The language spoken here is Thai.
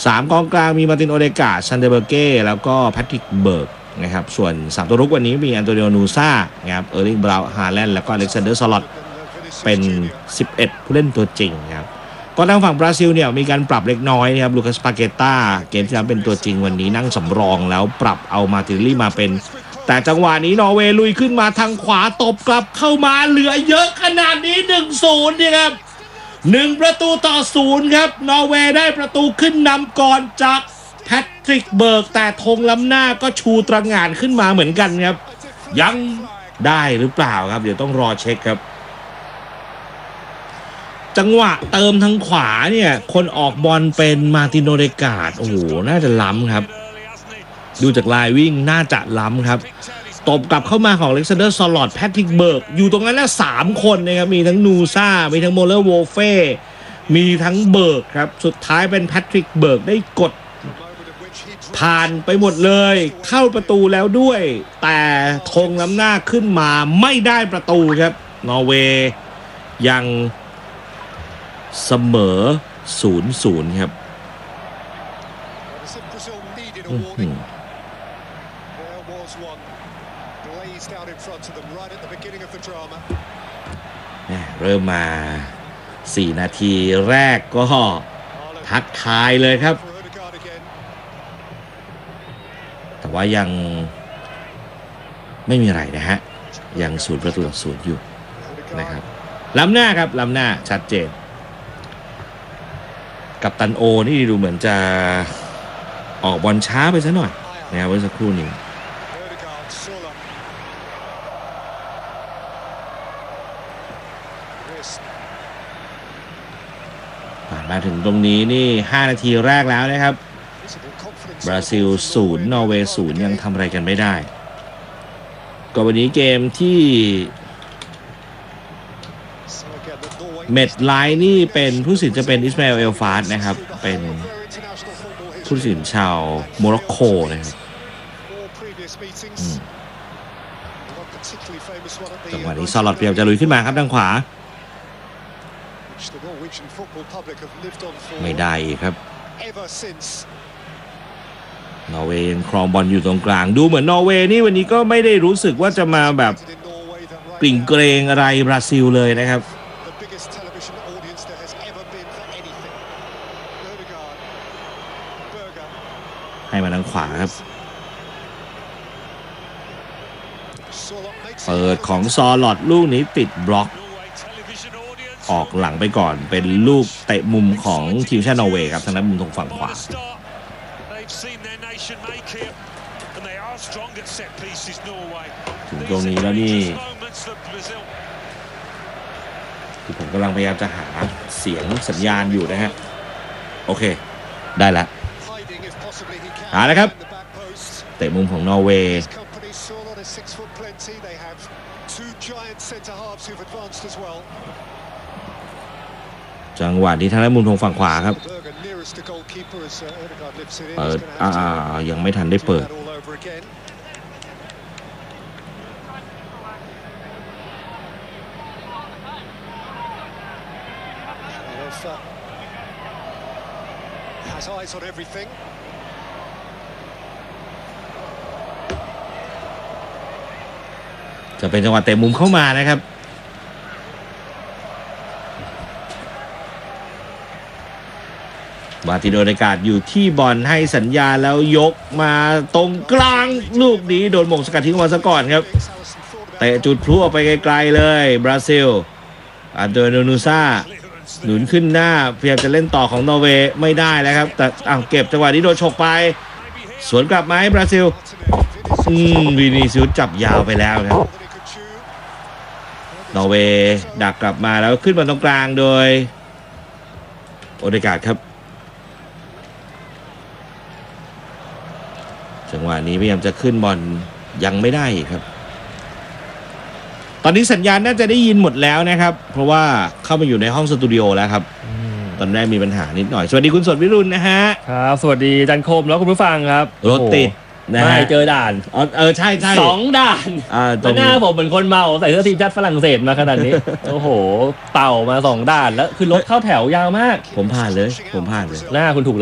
3กองกลางมีมาร์ตินโอเดกาซันเดเบอร์เก้แล้วก็แพทริกเบิร์กนะครับส่วน3ตัวรุกวันนี้มีอันโตนิโอนูซ่านะครับเออร์ลิงบราวน์ฮาแลนด์แล้วก็อเล็กซานเดอร์สลอตเป็น11ผู้เล่นตัวจริงครับก็ทางฝั่งบราซิลเนี่ยมีการปรับเล็กน้อยนะครับลูคัสปาเกต้าเกมที่แล้วเป็นตัวจริงวันนี้นั่งสำรองแล้วปรับเอามาร์ตินลี่มาเป็นแต่จังหวะนี้นอร์เวย์ลุยขึ้นมาทางขวาตบกลับเข้ามาเหลือเยอะขนาดนี้ 1-0 นี่ครับ1-0ครับนอร์เวย์ได้ประตูขึ้นนำก่อนจากแพทริกเบิร์กแต่ธงล้ำหน้าก็ชูตระหง่านขึ้นมาเหมือนกันครับยังได้หรือเปล่าครับเดี๋ยวต้องรอเช็คครับจังหวะเติมทางขวาเนี่ยคนออกบอลเป็นมาร์ตินโอเดกาดโอ้โหน่าจะล้ำครับดูจากลายวิ่งน่าจะล้ำครับตบกลับเข้ามาของอเล็กซานเดอร์ซอลอตแพทริกเบิร์กอยู่ตรงนั้นแล้ว3คนนะครับมีทั้งนูซ่ามีทั้งโมเลอร์โวเฟ่มีทั้งเบิร์กครับสุดท้ายเป็นแพทริกเบิร์กได้กดผ่านไปหมดเลยเข้าประตูแล้วด้วยแต่ธงล้ำหน้าขึ้นมาไม่ได้ประตูครับนอร์เวย์ยังเสมอ 0-0 ครับเริ่มมา4นาทีแรกก็ทักทายเลยครับแต่ว่ายังไม่มีอะไรนะฮะยัง0-0อยู่นะครับล้ำหน้าครับล้ำหน้าชัดเจนกับตันโอนี่ดูเหมือนจะออกบอลช้าไปซะหน่อยนะครับเมื่อสักครู่นี้ผ่านมาถึงตรงนี้นี่5นาทีแรกแล้วนะครับบราซิล0นอร์เวย์0ยังทำอะไรกันไม่ได้ก็วันนี้เกมที่เมดไลน์นี่เป็นผู้สินจะเป็นอิสมาเอลเอลฟาสนะครับเป็นผู้สินชาวโมร็อกโกนะครับจังหวะนี้ซอลอตเปรียบจะลุยขึ้นมาครับทางขวาไม่ได้ครับนอร์เวย์ครองบอลอยู่ตรงกลางดูเหมือนนอร์เวย์นี่วันนี้ก็ไม่ได้รู้สึกว่าจะมาแบบกลิ่งเกรงอะไรบราซิลเลยนะครับให้มาทางขวาครับเปิดของซอลอตลูกนี้ติดบล็อกออกหลังไปก่อนเป็นลูกเตะมุมของทีมชาตินอร์เวย์ครับทางด้านมุมตรงฝั่งขวาถึงตรงนี้แล้วนี่ที่ผมกำลังพยายามจะหาเสียงสัญญาณอยู่นะฮะโอเคได้แล้วหาแล้วครับเตะมุมของนอร์เวย์จังหวะนี้ทางด้านมุมตรงฝั่งขวาครับเปิดยังไม่ทันได้เปิดจะเป็นจังหวะเตะมุมเข้ามานะครับมาร์ตินโอเดกาดอยู่ที่บอลให้สัญญาแล้วยกมาตรงกลางลูกนี้โดนหม่งสกัดทิ้งออกมาซะก่อนครับเตะจุดพลุออกไปไกลๆเลยบราซิลอันโตนิโอนูซ่าหนุนขึ้นหน้าพยายามจะเล่นต่อของนอร์เวย์ไม่ได้แล้วครับแต่เก็บจังหวะนี้โดนฉกไปสวนกลับมาให้บราซิลวินิซิอุสจับยาวไปแล้วครับนอร์เวย์ดักกลับมาแล้วขึ้นมาตรงกลางโดยโอเดกาดครับจังหวะนี้พยายามจะขึ้นบอลยังไม่ได้ครับตอนนี้สัญญาณน่าจะได้ยินหมดแล้วนะครับเพราะว่าเข้ามาอยู่ในห้องสตูดิโอแล้วครับตอนแรกมีปัญหานิดหน่อยสวัสดีคุณสดวิรุณนะฮะครับสวัสดีจันคมแล้วคุณผู้ฟังครับรถติดนะฮะเจอด่านใช่ 2ด่านหน้าผมเหมือนคนเมาใส่เสื้อทีมชาติฝรั่งเศสมาขนาดนี้โอ้โหเป่ามา2ด่านแล้วคือรถเข้าแถวยาวมากผมผ่านเลยหน้าคุณถูก